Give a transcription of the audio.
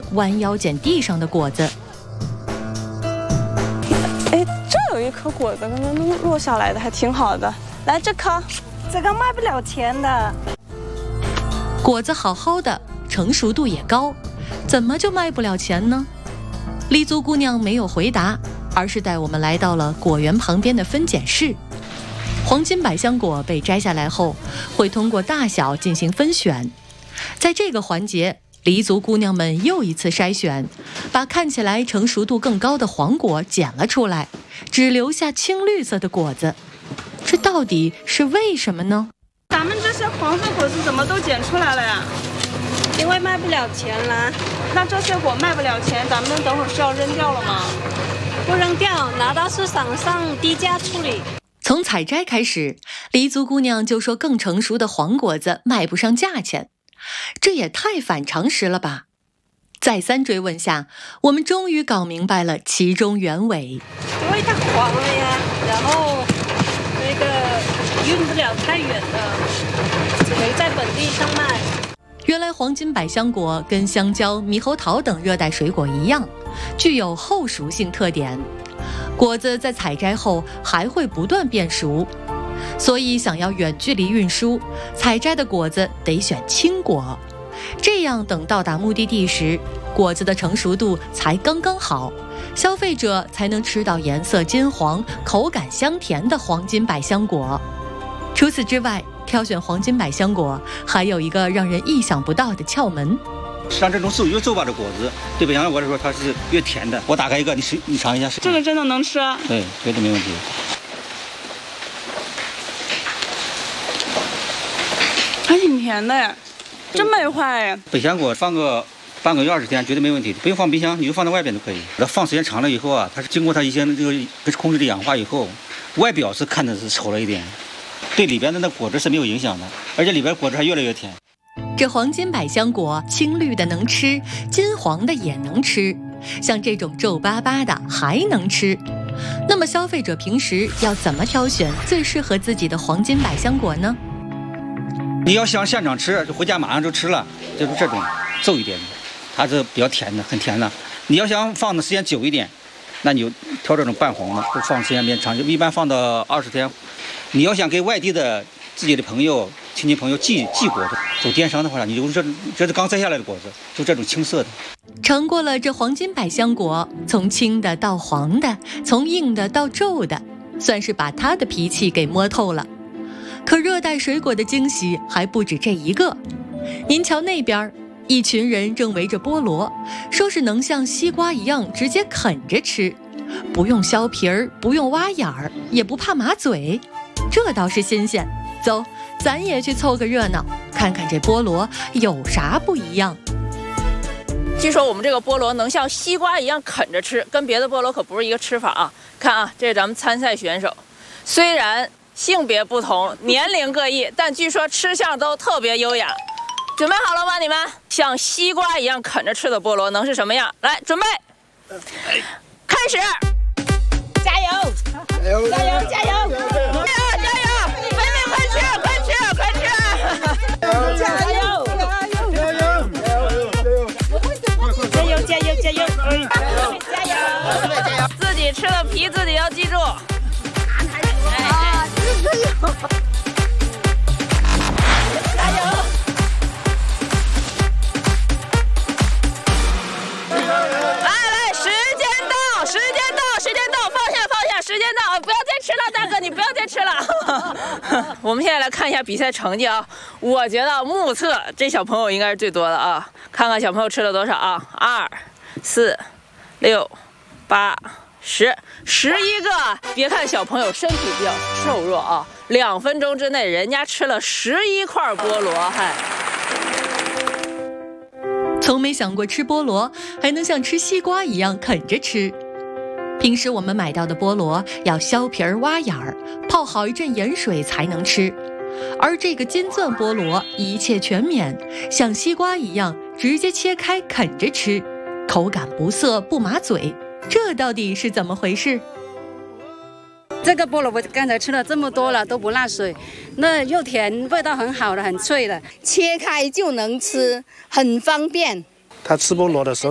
弯腰捡地上的果子。 哎，这有一颗果子，刚刚落下来的还挺好的。来，这颗，这个卖不了钱的。 果子好好的，成熟度也高，怎么就卖不了钱呢？黎族姑娘没有回答，而是带我们来到了果园旁边的分拣室。黄金百香果被摘下来后，会通过大小进行分选。在这个环节，黎族姑娘们又一次筛选，把看起来成熟度更高的黄果捡了出来，只留下青绿色的果子。这到底是为什么呢？ 咱们这些黄色果子怎么都捡出来了呀？ 因为卖不了钱了。 那这些果卖不了钱，咱们等会儿是要扔掉了吗？ 不扔掉，拿到市场上低价处理。 从采摘开始，黎族姑娘就说更成熟的黄果子卖不上价钱，这也太反常识了吧！再三追问下，我们终于搞明白了其中原委。 因为它黄了呀，然后那个运不了太远的，只能在本地上卖。 原来黄金百香果跟香蕉、猕猴桃等热带水果一样，具有后熟性特点。果子在采摘后还会不断变熟，所以想要远距离运输，采摘的果子得选青果，这样等到达目的地时，果子的成熟度才刚刚好，消费者才能吃到颜色金黄、口感香甜的黄金百香果。除此之外，挑选黄金百香果还有一个让人意想不到的窍门。 像这种瘦越皱巴的果子，对百香果来说它是越甜的。我打开一个，你尝一下。 这个真的能吃？ 对，绝对没问题。 还挺甜的呀，真没坏呀。 百香果放个半个月20天绝对没问题，不用放冰箱，你就放在外边都可以。它放时间长了以后啊，它是经过它一些这个控制的氧化以后，外表是看着是丑了一点，对里边的那果汁是没有影响的，而且里边果汁还越来越甜。 这黄金百香果青绿的能吃，金黄的也能吃，像这种皱巴巴的还能吃。那么消费者平时要怎么挑选最适合自己的黄金百香果呢？ 你要想现场吃，就回家马上就吃了，就是这种皱一点的，它是比较甜的，很甜的。你要想放的时间久一点，那你就挑这种半红的，就放时间比较长，就一般放到20天。你要想给外地的自己的朋友、亲戚朋友寄果子，走电商的话，你就这是刚摘下来的果子，就这种青色的。 尝过了这黄金百香果，从青的到黄的，从硬的到皱的，算是把它的脾气给摸透了。可热带水果的惊喜还不止这一个。您瞧那边，一群人正围着菠萝，说是能像西瓜一样直接啃着吃，不用削皮儿，不用挖眼儿，也不怕麻嘴，这倒是新鲜。走，咱也去凑个热闹，看看这菠萝有啥不一样。 据说我们这个菠萝能像西瓜一样啃着吃，跟别的菠萝可不是一个吃法啊。看啊，这是咱们参赛选手，虽然性别不同，年龄各异，但据说吃相都特别优雅。准备好了吗？你们像西瓜一样啃着吃的菠萝能是什么样？来，准备，开始！加油！加油！加油！加油！加油！妹妹，快吃！快吃！快吃！加油！加油！加油！加油！加油！加油！自己吃的皮自己要记住。加油！来，时间到，放下，时间到，不要再吃了，大哥，你不要再吃了。我们现在来看一下比赛成绩啊，我觉得目测这小朋友应该是最多的啊，看看小朋友吃了多少啊，2、4、6、8、10，11个。别看小朋友身体比较瘦弱啊，2分钟之内人家吃了11块菠萝，还。 从没想过吃菠萝还能像吃西瓜一样啃着吃。平时我们买到的菠萝要削皮儿、挖眼儿，泡好一阵盐水才能吃，而这个金钻菠萝一切全免，像西瓜一样直接切开啃着吃，口感不涩不麻嘴，这到底是怎么回事？ 这个菠萝我刚才吃了这么多了都不辣水，那又甜，味道很好的，很脆的， 切开就能吃，很方便。 他吃菠萝的时候